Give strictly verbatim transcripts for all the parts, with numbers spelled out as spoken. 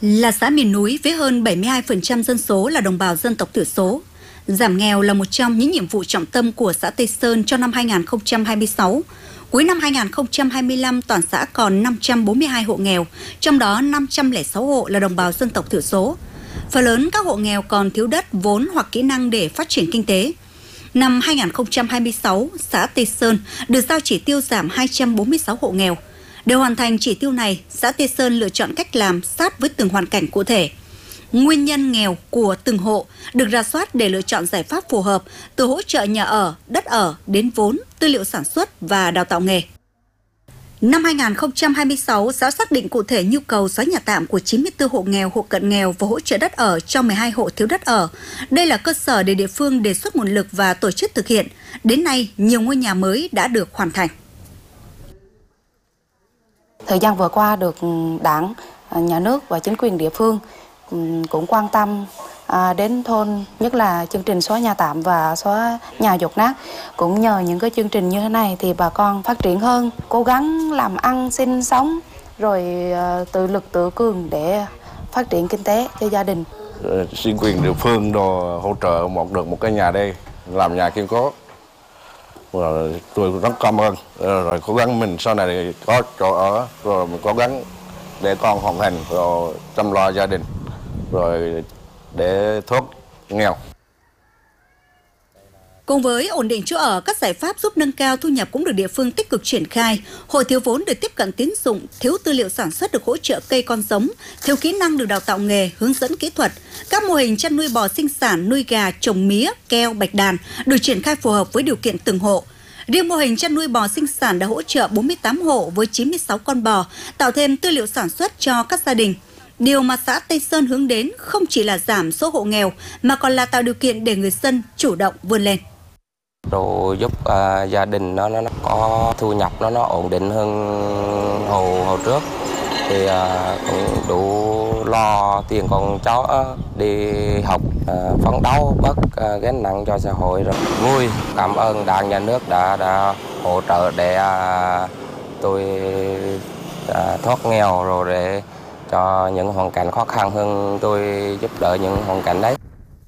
Là xã miền núi với hơn bảy mươi hai phần trăm dân số là đồng bào dân tộc thiểu số, giảm nghèo là một trong những nhiệm vụ trọng tâm của xã Tây Sơn cho năm hai nghìn không trăm hai mươi sáu. Cuối năm hai nghìn không trăm hai mươi lăm, toàn xã còn năm trăm bốn mươi hai hộ nghèo, trong đó năm trăm lẻ sáu hộ là đồng bào dân tộc thiểu số. Phần lớn các hộ nghèo còn thiếu đất, vốn hoặc kỹ năng để phát triển kinh tế. Năm hai nghìn không trăm hai mươi sáu, xã Tây Sơn được giao chỉ tiêu giảm hai trăm bốn mươi sáu hộ nghèo. Để hoàn thành chỉ tiêu này, xã Tây Sơn lựa chọn cách làm sát với từng hoàn cảnh cụ thể. Nguyên nhân nghèo của từng hộ được rà soát để lựa chọn giải pháp phù hợp, từ hỗ trợ nhà ở, đất ở đến vốn, tư liệu sản xuất và đào tạo nghề. Năm hai nghìn không trăm hai mươi sáu, xã xác định cụ thể nhu cầu xóa nhà tạm của chín mươi tư hộ nghèo, hộ cận nghèo và hỗ trợ đất ở cho mười hai hộ thiếu đất ở. Đây là cơ sở để địa phương đề xuất nguồn lực và tổ chức thực hiện. Đến nay, nhiều ngôi nhà mới đã được hoàn thành. Thời gian vừa qua được Đảng, Nhà nước và chính quyền địa phương cũng quan tâm đến thôn, nhất là chương trình xóa nhà tạm và xóa nhà dột nát. Cũng nhờ những cái chương trình như thế này thì bà con phát triển hơn, cố gắng làm ăn, sinh sống, rồi tự lực tự cường để phát triển kinh tế cho gia đình. Chính quyền địa phương đồ hỗ trợ một được một cái nhà đây, làm nhà kiên cố. Rồi tôi rất cảm ơn, rồi cố gắng mình sau này có chỗ ở, rồi mình cố gắng để con hoàn thành, rồi chăm lo gia đình, rồi để thoát nghèo. Cùng với ổn định chỗ ở, các giải pháp giúp nâng cao thu nhập cũng được địa phương tích cực triển khai. Hộ thiếu vốn được tiếp cận tín dụng, thiếu tư liệu sản xuất được hỗ trợ cây con giống, thiếu kỹ năng được đào tạo nghề, hướng dẫn kỹ thuật. Các mô hình chăn nuôi bò sinh sản, nuôi gà, trồng mía, keo, bạch đàn được triển khai phù hợp với điều kiện từng hộ. Riêng mô hình chăn nuôi bò sinh sản đã hỗ trợ bốn mươi tám hộ với chín mươi sáu con bò, tạo thêm tư liệu sản xuất cho các gia đình. Điều mà xã Tây Sơn hướng đến không chỉ là giảm số hộ nghèo mà còn là tạo điều kiện để người dân chủ động vươn lên. Rồi giúp uh, gia đình nó, nó có thu nhập nó nó ổn định hơn hồi hồi trước, thì uh, cũng đủ lo tiền con cháu đi học, uh, phấn đấu bớt uh, gánh nặng cho xã hội. Rồi vui, cảm ơn Đảng, Nhà nước đã đã hỗ trợ để uh, tôi uh, thoát nghèo, rồi để cho những hoàn cảnh khó khăn hơn tôi giúp đỡ những hoàn cảnh đấy.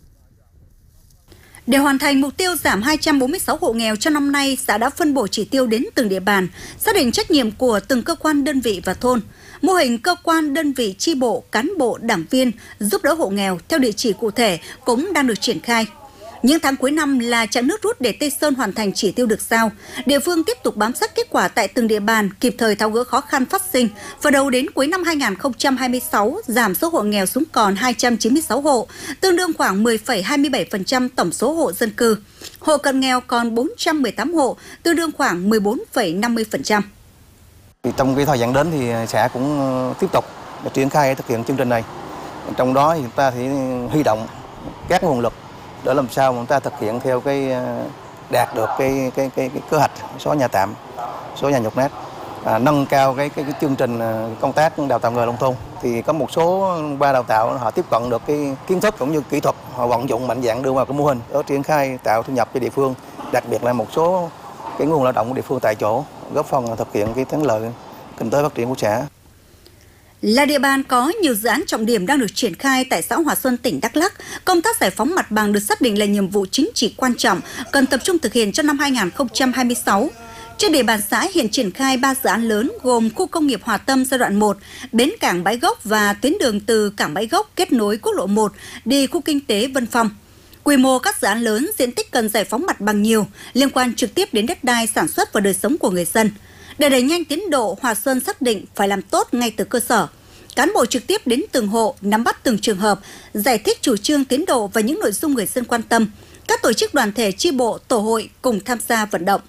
Để hoàn thành mục tiêu giảm hai trăm bốn mươi sáu hộ nghèo cho năm nay, xã đã phân bổ chỉ tiêu đến từng địa bàn, xác định trách nhiệm của từng cơ quan, đơn vị và thôn. Mô hình cơ quan, đơn vị, chi bộ, cán bộ, đảng viên giúp đỡ hộ nghèo theo địa chỉ cụ thể cũng đang được triển khai. Những tháng cuối năm là chặng nước rút để Tây Sơn hoàn thành chỉ tiêu được giao. Địa phương tiếp tục bám sát kết quả tại từng địa bàn, kịp thời tháo gỡ khó khăn phát sinh. Và đầu đến cuối năm hai nghìn không trăm hai mươi sáu, giảm số hộ nghèo xuống còn hai trăm chín mươi sáu hộ, tương đương khoảng mười phẩy hai mươi bảy phần trăm tổng số hộ dân cư. Hộ cận nghèo còn bốn trăm mười tám hộ, tương đương khoảng mười bốn phẩy năm mươi phần trăm. Trong cái thời gian đến thì xã cũng tiếp tục triển khai thực hiện chương trình này. Trong đó thì chúng ta thì huy động các nguồn lực để làm sao chúng ta thực hiện theo cái đạt được cái cái cái, cái kế hoạch xóa nhà tạm, xóa nhà nhột nát, à, nâng cao cái, cái cái chương trình công tác đào tạo nghề nông thôn. Thì có một số ba đào tạo họ tiếp cận được cái kiến thức cũng như kỹ thuật, họ vận dụng mạnh dạn đưa vào cái mô hình để triển khai tạo thu nhập cho địa phương, đặc biệt là một số cái nguồn lao động của địa phương tại chỗ, góp phần thực hiện cái thắng lợi kinh tế phát triển của xã. Là địa bàn có nhiều dự án trọng điểm đang được triển khai tại xã Hòa Xuân, tỉnh Đắk Lắk, công tác giải phóng mặt bằng được xác định là nhiệm vụ chính trị quan trọng, cần tập trung thực hiện cho năm hai nghìn không trăm hai mươi sáu. Trên địa bàn xã hiện triển khai ba dự án lớn gồm khu công nghiệp Hòa Tâm giai đoạn một, bến cảng Bãi Gốc và tuyến đường từ cảng Bãi Gốc kết nối quốc lộ một đi khu kinh tế Vân Phong. Quy mô các dự án lớn, diện tích cần giải phóng mặt bằng nhiều, liên quan trực tiếp đến đất đai, sản xuất và đời sống của người dân. Để đẩy nhanh tiến độ, Hòa Xuân xác định phải làm tốt ngay từ cơ sở. Cán bộ trực tiếp đến từng hộ, nắm bắt từng trường hợp, giải thích chủ trương, tiến độ và những nội dung người dân quan tâm. Các tổ chức đoàn thể, chi bộ, tổ hội cùng tham gia vận động.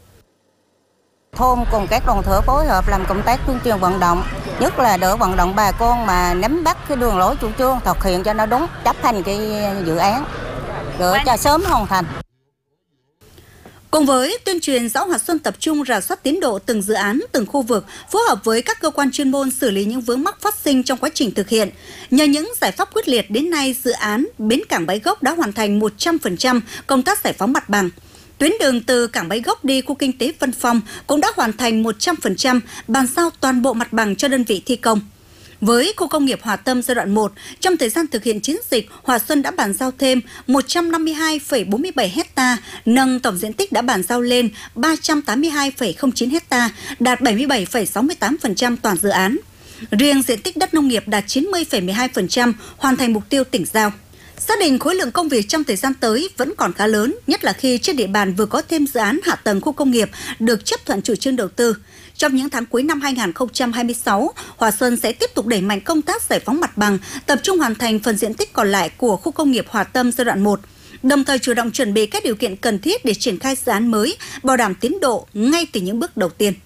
Thôn cùng các đoàn thể phối hợp làm công tác tuyên truyền vận động, nhất là đỡ vận động bà con mà nắm bắt cái đường lối chủ trương, thực hiện cho nó đúng, chấp hành cái dự án, để cho sớm hoàn thành. Cùng với tuyên truyền, xã Hòa Xuân tập trung rà soát tiến độ từng dự án, từng khu vực, phối hợp với các cơ quan chuyên môn xử lý những vướng mắc phát sinh trong quá trình thực hiện. Nhờ những giải pháp quyết liệt, đến nay dự án bến cảng Bãi Gốc đã hoàn thành một trăm phần trăm công tác giải phóng mặt bằng. Tuyến đường từ cảng Bãi Gốc đi khu kinh tế Vân Phong cũng đã hoàn thành một trăm phần trăm, bàn giao toàn bộ mặt bằng cho đơn vị thi công. Với khu công nghiệp Hòa Tâm giai đoạn một, trong thời gian thực hiện chiến dịch, Hòa Xuân đã bàn giao thêm một trăm năm mươi hai phẩy bốn mươi bảy héc-ta, nâng tổng diện tích đã bàn giao lên ba trăm tám mươi hai phẩy không chín héc-ta, đạt bảy mươi bảy phẩy sáu mươi tám phần trăm toàn dự án. Riêng diện tích đất nông nghiệp đạt chín mươi phẩy mười hai phần trăm, hoàn thành mục tiêu tỉnh giao. Xác định khối lượng công việc trong thời gian tới vẫn còn khá lớn, nhất là khi trên địa bàn vừa có thêm dự án hạ tầng khu công nghiệp được chấp thuận chủ trương đầu tư. Trong những tháng cuối năm hai nghìn không trăm hai mươi sáu, Hòa Xuân sẽ tiếp tục đẩy mạnh công tác giải phóng mặt bằng, tập trung hoàn thành phần diện tích còn lại của khu công nghiệp Hòa Tâm giai đoạn một, đồng thời chủ động chuẩn bị các điều kiện cần thiết để triển khai dự án mới, bảo đảm tiến độ ngay từ những bước đầu tiên.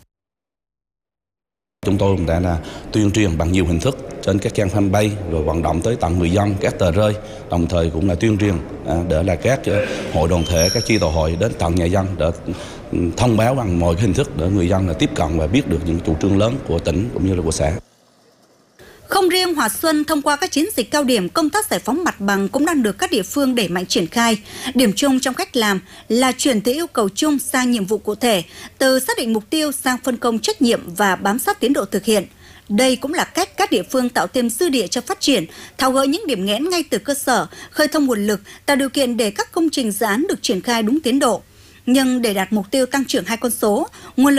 Chúng tôi cũng đã là tuyên truyền bằng nhiều hình thức trên các trang fanpage, rồi vận động tới tận người dân, các tờ rơi, đồng thời cũng là tuyên truyền để là các hội đoàn thể, các chi tổ hội đến tận nhà dân để thông báo bằng mọi hình thức để người dân là tiếp cận và biết được những chủ trương lớn của tỉnh cũng như là của xã. Không riêng Hòa Xuân, thông qua các chiến dịch cao điểm, công tác giải phóng mặt bằng cũng đang được các địa phương đẩy mạnh triển khai. Điểm chung trong cách làm là chuyển từ yêu cầu chung sang nhiệm vụ cụ thể, từ xác định mục tiêu sang phân công trách nhiệm và bám sát tiến độ thực hiện. Đây cũng là cách các địa phương tạo thêm dư địa cho phát triển, tháo gỡ những điểm nghẽn ngay từ cơ sở, khơi thông nguồn lực, tạo điều kiện để các công trình dự án được triển khai đúng tiến độ. Nhưng để đạt mục tiêu tăng trưởng hai con số, nguồn lực